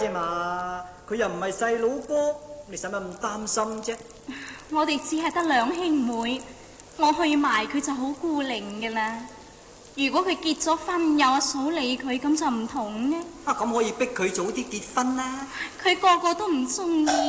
啫嘛，佢又唔係細佬哥，你使乜咁擔心啫？ 我哋只係得兩兄妹，我去埋佢就好孤零噶啦。如果佢結咗婚，有阿嫂理佢，咁就唔同呢。 咁可以逼佢早啲結婚啦。 佢個個都唔中意。